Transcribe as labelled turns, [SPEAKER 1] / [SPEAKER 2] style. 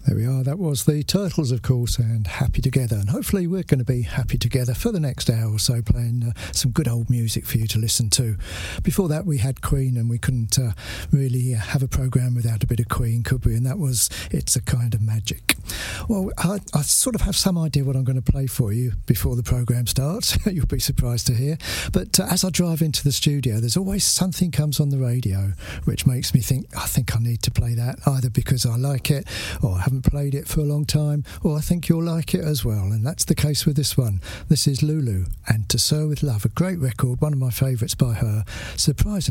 [SPEAKER 1] There we are, that was the Turtles, of course, and Happy Together, and hopefully we're going to be happy together for the next hour or so, playing some good old music for you to listen to. Before that we had Queen, and we couldn't really have a programme without a bit of Queen, could we? And that was It's a Kind of Magic. Well, I sort of have some idea what I'm going to play for you before the programme starts. You'll be surprised to hear. But as I drive into the studio, there's always something comes on the radio which makes me think, I think I need to play that, either because I like it or I haven't played it for a long time, or I think you'll like it as well. And that's the case with this one. This is Lulu and To Sir With Love, a great record, one of my favourites by her. Surprisingly